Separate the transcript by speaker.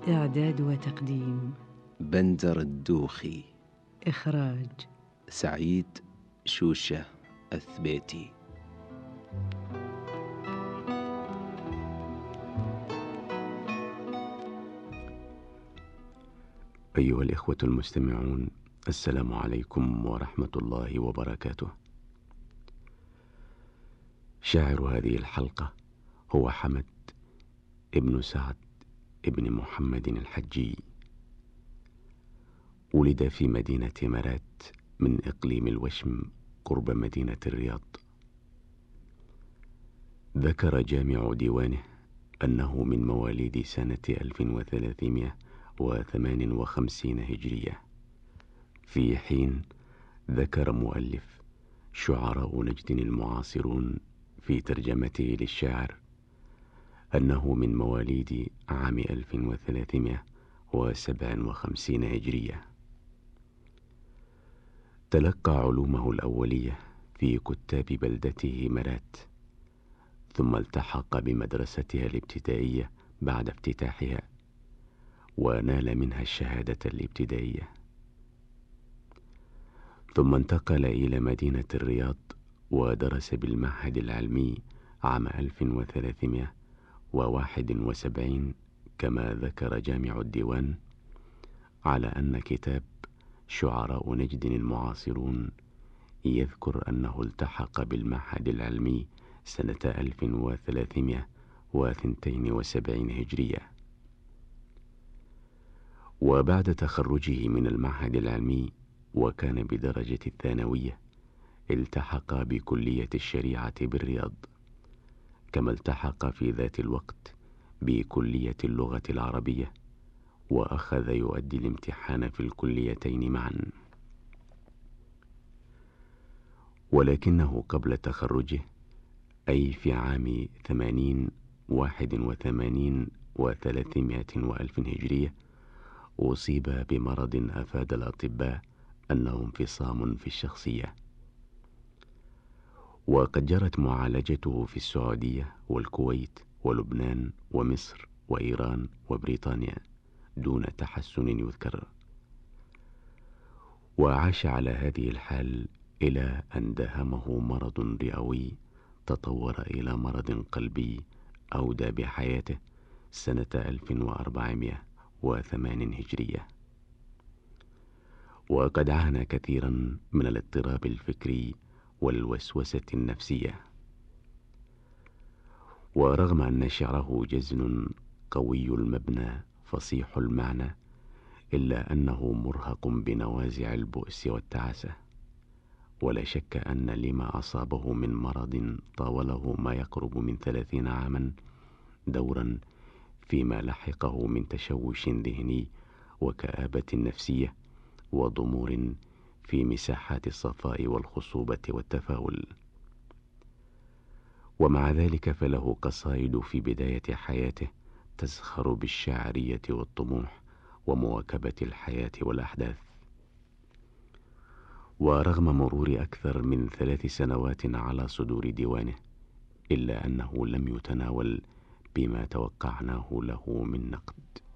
Speaker 1: إعداد وتقديم
Speaker 2: بندر الدوخي.
Speaker 1: إخراج
Speaker 2: سعيد شوشة الثبيتي.
Speaker 3: أيها الإخوة المستمعون، السلام عليكم ورحمة الله وبركاته. شاعر هذه الحلقة هو حمد ابن سعد ابن محمد الحجي. ولد في مدينة مرات من إقليم الوشم قرب مدينة الرياض. ذكر جامع ديوانه أنه من مواليد سنة 1358 هجرية، في حين ذكر مؤلف شعراء نجد المعاصرون في ترجمته للشاعر أنه من مواليد عام 1357 هجرية. تلقى علومه الأولية في كتاب بلدته مرات، ثم التحق بمدرستها الابتدائية بعد افتتاحها، ونال منها الشهادة الابتدائية. ثم انتقل إلى مدينة الرياض ودرس بالمعهد العلمي عام 1371 كما ذكر جامع الديوان، على أن كتاب شعراء نجد المعاصرون يذكر أنه التحق بالمعهد العلمي سنة 1372 هجرية. وبعد تخرجه من المعهد العلمي وكان بدرجة الثانوية، التحق بكلية الشريعة بالرياض، كما التحق في ذات الوقت بكلية اللغة العربية، وأخذ يؤدي الامتحان في الكليتين معا. ولكنه قبل تخرجه، أي في عام 80 81 و300 وألف هجرية، أصيب بمرض أفاد الأطباء أنه انفصام في الشخصية. وقد جرت معالجته في السعودية والكويت ولبنان ومصر وإيران وبريطانيا دون تحسن يذكر. وعاش على هذه الحال إلى أن داهمه مرض رئوي تطور إلى مرض قلبي أودى بحياته سنة 1408 هجرية. وقد عانى كثيرا من الاضطراب الفكري والوسوسة النفسية. ورغم أن شعره جزل قوي المبنى فصيح المعنى، إلا أنه مرهق بنوازع البؤس والتعاسة. ولا شك أن لما أصابه من مرض طاوله ما يقرب من 30 عاما دورا فيما لحقه من تشوش ذهني وكآبة نفسية وضمور في مساحات الصفاء والخصوبة والتفاؤل. ومع ذلك فله قصائد في بداية حياته تزخر بالشاعرية والطموح ومواكبة الحياة والأحداث. ورغم مرور أكثر من 3 سنوات على صدور ديوانه، إلا أنه لم يتناول بما توقعناه له من نقد.